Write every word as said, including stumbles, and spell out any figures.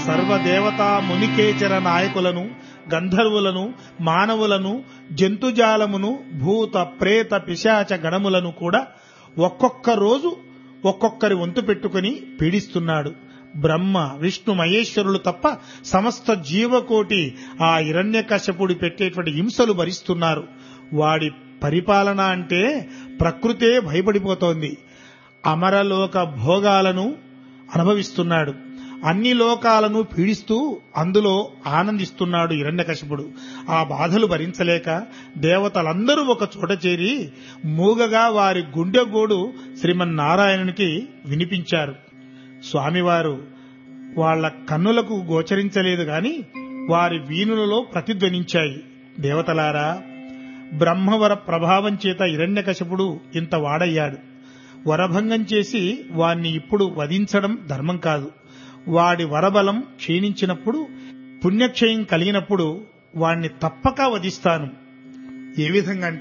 సర్వదేవతా మునికేచర నాయకులను, గంధర్వులను, మానవులను, జంతుజాలమును, భూత ప్రేత పిశాచ గణములను కూడా ఒక్కొక్క రోజు ఒక్కొక్కరి వంతు పెట్టుకుని పీడిస్తున్నాడు. బ్రహ్మ, విష్ణు, మహేశ్వరులు తప్ప సమస్త జీవకోటి ఆ హిరణ్యకశపుడి పెట్టేటువంటి హింసలు భరిస్తున్నారు. వాడి పరిపాలన అంటే ప్రకృతే భయపడిపోతోంది. అమరలోక భోగాలను అనుభవిస్తున్నాడు. అన్ని లోకాలను పీడిస్తూ అందులో ఆనందిస్తున్నాడు హిరణ్యకశిపుడు. ఆ బాధలు భరించలేక దేవతలందరూ ఒక చోట చేరి మూగగా వారి గుండెగోడు శ్రీమన్నారాయణునికి వినిపించారు. స్వామివారు వాళ్ల కన్నులకు గోచరించలేదు గాని వారి వీణులలో ప్రతిధ్వనించాయి. దేవతలారా, బ్రహ్మవర ప్రభావం చేత హిరణ్యకశిపుడు ఇంత వాడయ్యాడు. వరభంగం చేసి వాణ్ణి ఇప్పుడు వధించడం ధర్మం కాదు. వాడి వరబలం క్షీణించినప్పుడు, పుణ్యక్షయం కలిగినప్పుడు వాణ్ణి తప్పక వధిస్తాను. ఏ విధంగా